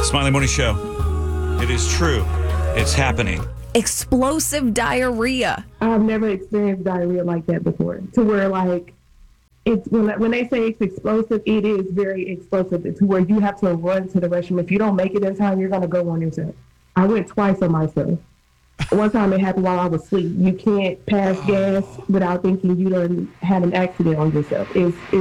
Smiley Morning Show. It is true. It's happening. Explosive diarrhea. I've never experienced diarrhea like that before. To where like it's when they say it's explosive, it is very explosive. To where you have to run to the restroom. If you don't make it in time, you're gonna go on yourself. I went twice on myself. One time it happened while I was asleep. You can't pass gas without thinking you done had an accident on yourself. It's